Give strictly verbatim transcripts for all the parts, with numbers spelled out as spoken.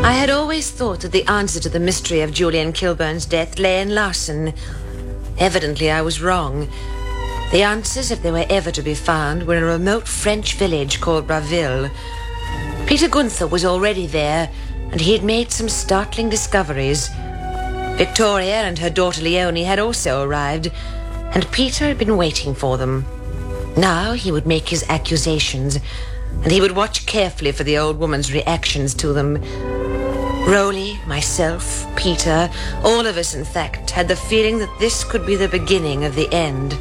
I had always thought that the answer to the mystery of Julian Kilburn's death lay in Larson. Evidently, I was wrong. The answers, if they were ever to be found, were in a remote French village called Braville. Peter Gunther was already there, and he had made some startling discoveries. Victoria and her daughter Leonie had also arrived, and Peter had been waiting for them. Now he would make his accusations, and he would watch carefully for the old woman's reactions to them. Rowley, myself, Peter, all of us, in fact, had the feeling that this could be the beginning of the end.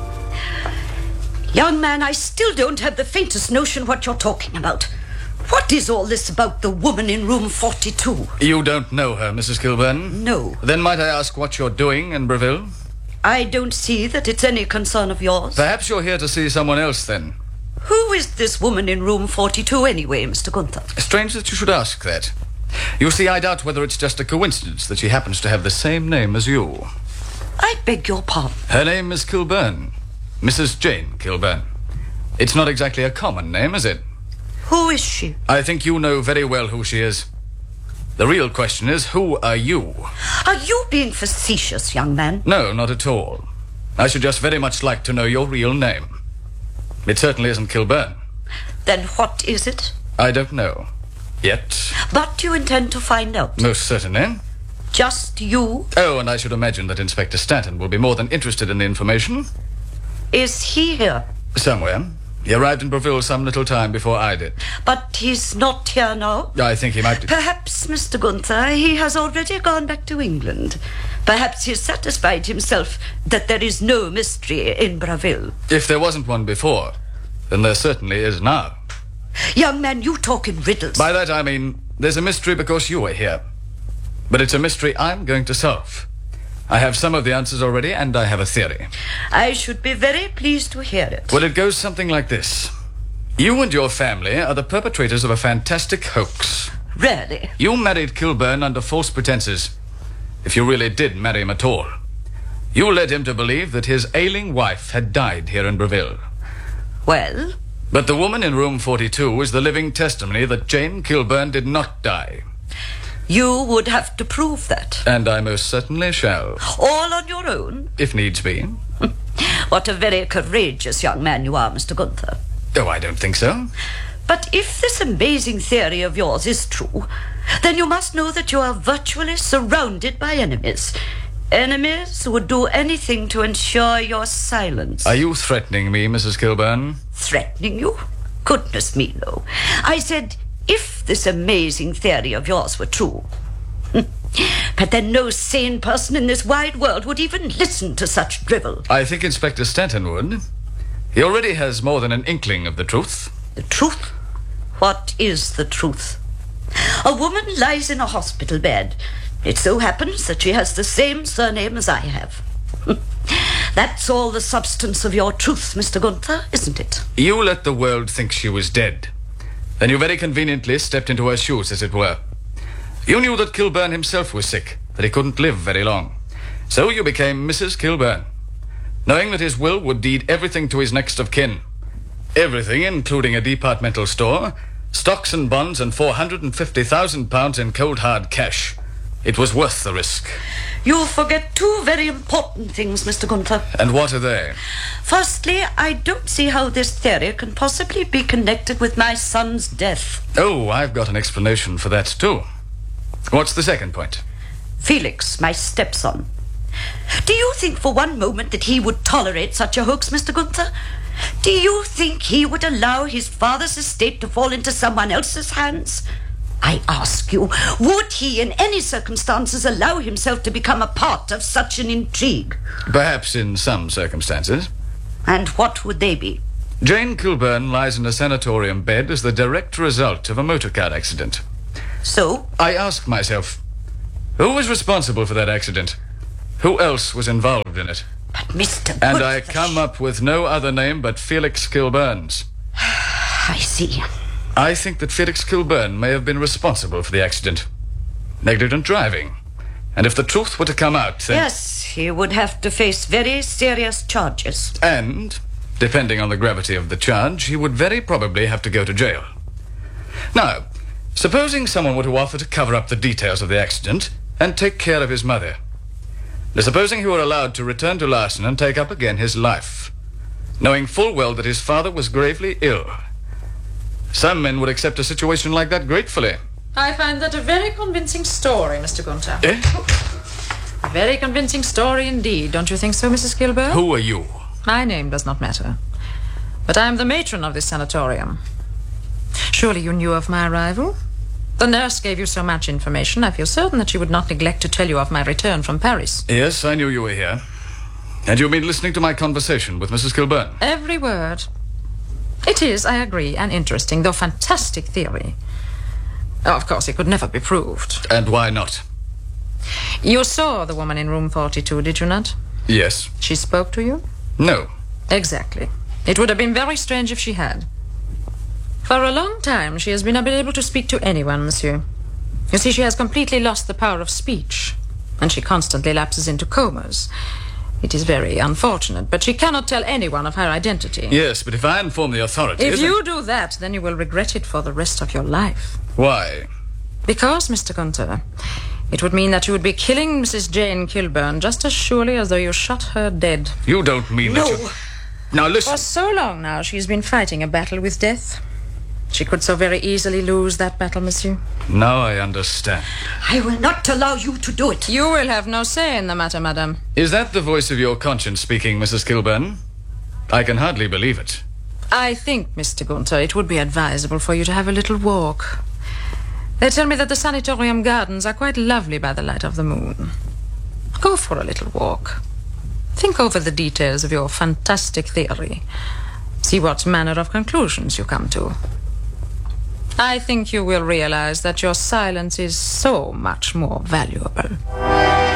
Young man, I still don't have the faintest notion what you're talking about. What is all this about the woman in room forty-two? You don't know her, Missus Kilburn? No. Then might I ask what you're doing in Braville? I don't see that it's any concern of yours. Perhaps you're here to see someone else, then. Who is this woman in room forty-two anyway, Mister Gunther? Strange that you should ask that. You see, I doubt whether it's just a coincidence that she happens to have the same name as you. I beg your pardon? Her name is Kilburn. Missus Jane Kilburn. It's not exactly a common name, is it? Who is she? I think you know very well who she is. The real question is, who are you? Are you being facetious, young man? No, not at all. I should just very much like to know your real name. It certainly isn't Kilburn. Then what is it? I don't know. Yet. But you intend to find out? Most certainly. Just you? Oh, and I should imagine that Inspector Stanton will be more than interested in the information. Is he here? Somewhere. He arrived in Braville some little time before I did. But he's not here now? I think he might be. Perhaps, Mister Gunther, he has already gone back to England. Perhaps he's satisfied himself that there is no mystery in Braville. If there wasn't one before, then there certainly is now. Young man, you talk in riddles. By that I mean, there's a mystery because you are here. But it's a mystery I'm going to solve. I have some of the answers already, and I have a theory. I should be very pleased to hear it. Well, it goes something like this. You and your family are the perpetrators of a fantastic hoax. Really? You married Kilburn under false pretenses, if you really did marry him at all. You led him to believe that his ailing wife had died here in Braville. Well? But the woman in room forty-two is the living testimony that Jane Kilburn did not die. You would have to prove that. And I most certainly shall. All on your own? If needs be. What a very courageous young man you are, Mister Gunther. Oh, I don't think so. But if this amazing theory of yours is true, then you must know that you are virtually surrounded by enemies. Enemies who would do anything to ensure your silence. Are you threatening me, Missus Kilburn? Threatening you? Goodness me, no. I said, if this amazing theory of yours were true. But then no sane person in this wide world would even listen to such drivel. I think Inspector Stanton would. He already has more than an inkling of the truth. The truth? What is the truth? A woman lies in a hospital bed. It so happens that she has the same surname as I have. That's all the substance of your truth, Mister Gunther, isn't it? You let the world think she was dead. Then you very conveniently stepped into her shoes, as it were. You knew that Kilburn himself was sick, that he couldn't live very long. So you became Missus Kilburn, knowing that his will would deed everything to his next of kin. Everything, including a departmental store, stocks and bonds, and four hundred and fifty thousand pounds in cold hard cash. It was worth the risk. You forget two very important things, Mister Gunther. And what are they? Firstly, I don't see how this theory can possibly be connected with my son's death. Oh, I've got an explanation for that, too. What's the second point? Felix, my stepson. Do you think for one moment that he would tolerate such a hoax, Mister Gunther? Do you think he would allow his father's estate to fall into someone else's hands? I ask you, would he in any circumstances allow himself to become a part of such an intrigue? Perhaps in some circumstances. And what would they be? Jane Kilburn lies in a sanatorium bed as the direct result of a motor car accident. So? I ask myself, who was responsible for that accident? Who else was involved in it? But Mister And I come up with no other name but Felix Kilburns. I see. I think that Felix Kilburn may have been responsible for the accident. Negligent driving. And if the truth were to come out, then... Yes, he would have to face very serious charges. And, depending on the gravity of the charge, he would very probably have to go to jail. Now, Supposing someone were to offer to cover up the details of the accident and take care of his mother. Now, supposing he were allowed to return to Larson and take up again his life, knowing full well that his father was gravely ill. Some men would accept a situation like that gratefully. I find that a very convincing story, Mister Gunther. Eh? A very convincing story indeed, don't you think so, Missus Kilburn? Who are you? My name does not matter. But I am the matron of this sanatorium. Surely you knew of my arrival? The nurse gave you so much information, I feel certain that she would not neglect to tell you of my return from Paris. Yes, I knew you were here. And you've been listening to my conversation with Missus Kilburn? Every word. It is, I agree, an interesting, though fantastic theory. Oh, of course, it could never be proved. And why not? You saw the woman in room forty-two, did you not? Yes. She spoke to you? No. Exactly. It would have been very strange if she had. For a long time, she has been unable to speak to anyone, monsieur. You see, she has completely lost the power of speech, and she constantly lapses into comas. It is very unfortunate, but she cannot tell anyone of her identity. Yes, but if I inform the authorities... If you do that, then you will regret it for the rest of your life. Why? Because, Mister Gunther, it would mean that you would be killing Missus Jane Kilburn just as surely as though you shot her dead. You don't mean No. that you... Now listen... For so long now, she has been fighting a battle with death. She could so very easily lose that battle, monsieur. Now I understand. I will not allow you to do it. You will have no say in the matter, madame. Is that the voice of your conscience speaking, Missus Kilburn? I can hardly believe it. I think, Mister Gunther, it would be advisable for you to have a little walk. They tell me that the sanatorium gardens are quite lovely by the light of the moon. Go for a little walk. Think over the details of your fantastic theory. See what manner of conclusions you come to. I think you will realize that your silence is so much more valuable.